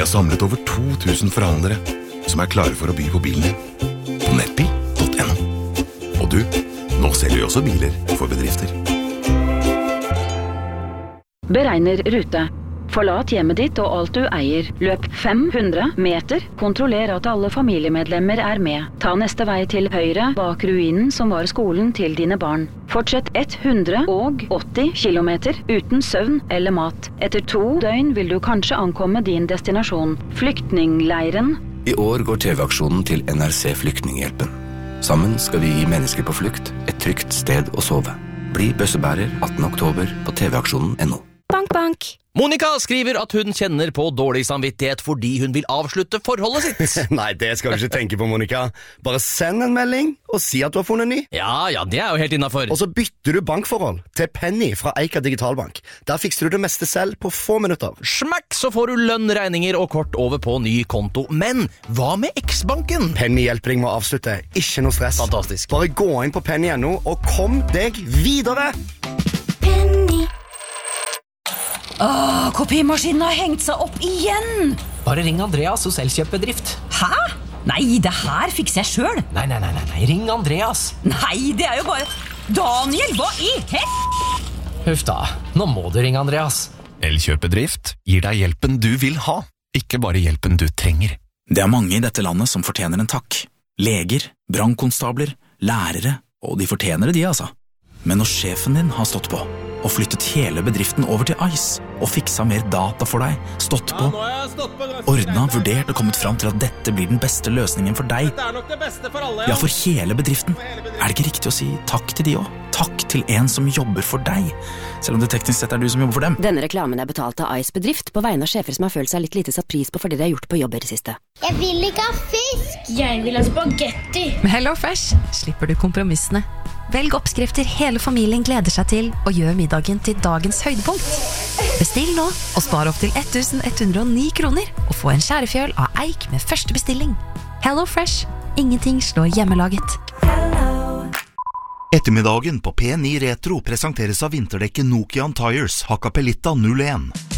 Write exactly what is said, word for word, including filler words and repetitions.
Vi har samlet over to tusen forhandlere som er klare for å by på bilen din på nettbil punktum no. Og du, nå selger vi også biler for bedrifter. Beregner rute. Forlat hjemmet ditt og alt du eier. Løp fem hundre meter. Kontroller at alle familiemedlemmer er med. Ta neste vei til høyre bak ruinen som var skolen til dine barn. Fortsett hundre og åtti kilometer uten søvn eller mat. Etter to døgn vil du kanskje ankomme din destinasjon. Flyktningleiren. I år går T V-aksjonen til N R C Flyktninghjelpen. Sammen skal vi gi mennesker på flukt et trygt sted å sove. Bli bøssebærer attende oktober på T V-aksjonen punktum no. Bank, bank. Monica skriver at hun kjenner på dårlig samvittighet fordi hun vil avslutte forholdet sitt. Nei, det skal du ikke tenke på, Monica. Bare send en melding og si at du har funnet ny. Ja, ja, det er jo helt innenfor. Og så bytter du bankforhold til Penny fra Eika Digitalbank. Der fikser du det meste selv på få minutter. Smakk, så får du lønn, regninger og kort over på ny konto. Men hva med X-banken? Penny hjelper deg med å avslutte. Ikke noe stress. Fantastisk. Bare gå inn på Penny punktum no og kom deg videre. Penny. Åh, kopimaskinen har hengt seg opp igjen. Bare ring Andreas hos Elkjøp-bedrift. Hæ? Nei, det her fikser jeg selv. Nei, nei, nei, nei, nei, ring Andreas. Nei, det er jo bare... Daniel, hva i hel... Huff da, nå må du ringe Andreas. Elkjøp-bedrift gir deg hjelpen du vil ha, ikke bare hjelpen du trenger. Det er mange i dette landet som fortjener en takk. Leger, brannkonstabler, lærere, og de fortjener det de, altså. Men når sjefen din har stått på, og flyttet hele bedriften over til Ice, og fiksa mer data for deg, stått på, ordnet, vurdert og kommet frem til at dette blir den beste løsningen for deg. Dette er nok det beste for alle. Ja, for hele bedriften. Er det ikke riktig å si takk til de også? Takk til en som jobber for deg, selv om det teknisk sett er du som jobber for dem. Denne reklamen er betalt av Ice bedrift på vegne av sjefer som har følt seg litt lite satt pris på for det de har gjort på jobb i det siste. Jeg vil ikke ha fisk! Jeg vil ha spagetti! Med HelloFresh slipper du kompromissene. Velg oppskrifter hele familien gleder seg til, og gjør middagen til dagens høydepunkt. Bestill nå, og spar opp til elleven hundre og ni kroner, og få en skjærefjøl av eik med første bestilling. HelloFresh. Ingenting slår hjemmelaget. Ettermiddagen på P ni Retro presenteres av vinterdekket Nokian Tires Hakkapeliitta null en.